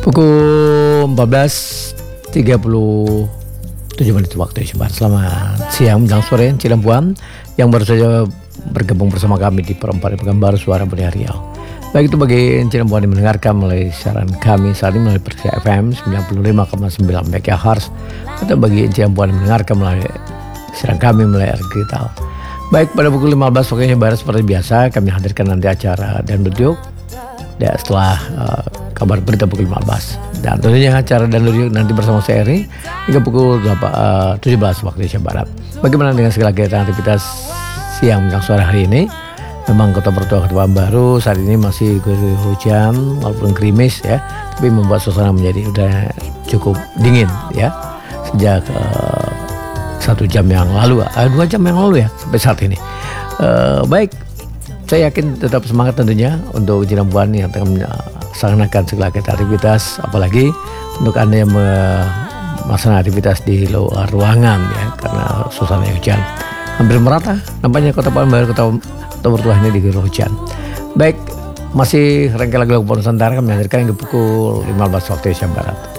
Pukul 14.37 waktu Indonesia Barat. Selamat siang menjelang sore Cilembuan yang baru saja bergabung bersama kami di perempat Pekanbaru Suara Budi Riau. Baik itu bagi Cilembuan yang mendengarkan melalui siaran kami saat ini melalui Persija FM 95,9 MHz atau bagi Cilembuan yang mendengarkan melalui siaran kami melalui digital. Baik, pada pukul 15 waktu Indonesia Barat seperti biasa kami hadirkan nanti acara dan Duryuk setelah kabar berita pukul 15. Dan tentunya acara dan Duryuk nanti bersama saya Eri hingga pukul 17 waktu Indonesia Barat. Bagaimana dengan segala kegiatan aktivitas siang menjelang sore hari ini? Memang kota Mertua Pekanbaru saat ini masih hujan walaupun gerimis ya, tapi membuat suasana menjadi udah cukup dingin ya sejak 1 jam yang lalu, 2 jam yang lalu ya sampai saat ini. Baik, saya yakin tetap semangat tentunya untuk Cilembuan yang tengah melaksanakan segala aktivitas, apalagi untuk Anda yang melaksanakan aktivitas di luar ruangan ya karena suasana hujan. Hampir merata nampaknya kota Pekanbaru, kota Mertua ini diguyur hujan. Baik, masih rangkaian lagu-lagu Nusantara kami hadirkan hingga pukul 15 waktu Indonesia Barat.